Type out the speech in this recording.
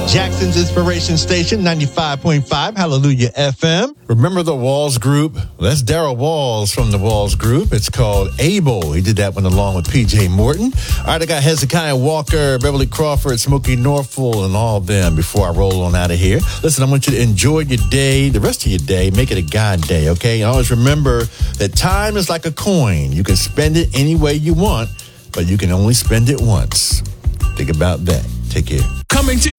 Jackson's Inspiration Station, 95.5, Hallelujah FM. Remember the Walls Group? That's Daryl Walls from the Walls Group. It's called Able. He did that one along with P.J. Morton. All right, I got Hezekiah Walker, Beverly Crawford, Smokey Norfolk, and all of them before I roll on out of here. Listen, I want you to enjoy your day, the rest of your day. Make it a God day, okay? And always remember that time is like a coin. You can spend it any way you want, but you can only spend it once. Think about that. Take care. Coming to